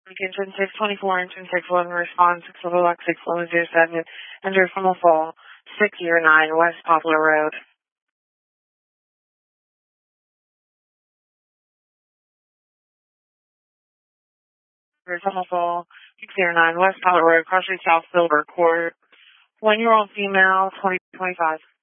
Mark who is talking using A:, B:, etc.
A: Engine 624, engine 61, response 6 Lux 6107, enter from the fall, 609 West Poplar Road. From the fall, 609 West Poplar Road, Crossley South Silver Court, 1-year-old female, 2025.